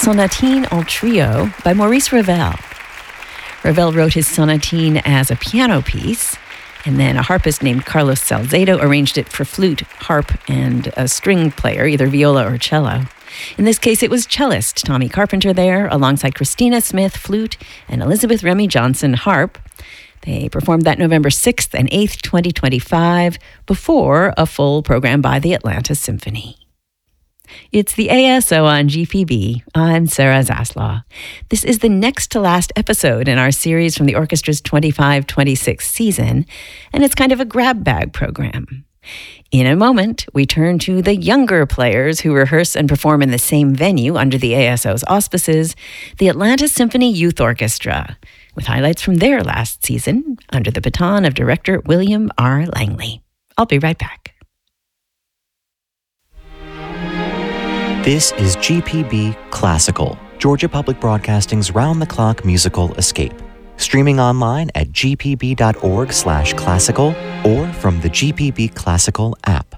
Sonatine en Trio by Maurice Ravel. Ravel wrote his sonatine as a piano piece, and then a harpist named Carlos Salcedo arranged it for flute, harp, and a string player, either viola or cello. In this case, it was cellist Tommy Carpenter there, alongside Christina Smith, flute, and Elizabeth Remy Johnson, harp. They performed that November 6th and 8th, 2025, before a full program by the Atlanta Symphony. It's the ASO on GPB. I'm Sarah Zaslaw. This is the next to last episode in our series from the orchestra's 25-26 season, and it's kind of a grab bag program. In a moment, we turn to the younger players who rehearse and perform in the same venue under the ASO's auspices, the Atlanta Symphony Youth Orchestra, with highlights from their last season under the baton of director William R. Langley. I'll be right back. This is GPB Classical, Georgia Public Broadcasting's round-the-clock musical escape. Streaming online at gpb.org/classical or from the GPB Classical app.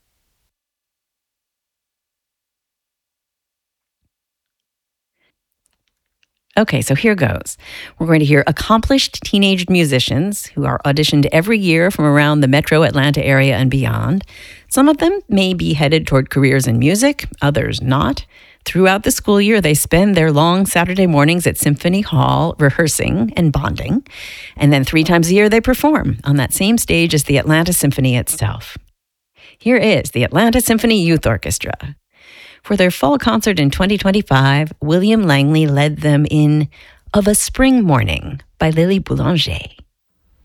Okay, so here goes. We're going to hear accomplished teenage musicians who are auditioned every year from around the metro Atlanta area and beyond. Some of them may be headed toward careers in music, others not. Throughout the school year, they spend their long Saturday mornings at Symphony Hall rehearsing and bonding. And then 3 times a year, they perform on that same stage as the Atlanta Symphony itself. Here is the Atlanta Symphony Youth Orchestra. For their fall concert in 2025, William Langley led them in Of a Spring Morning by Lily Boulanger.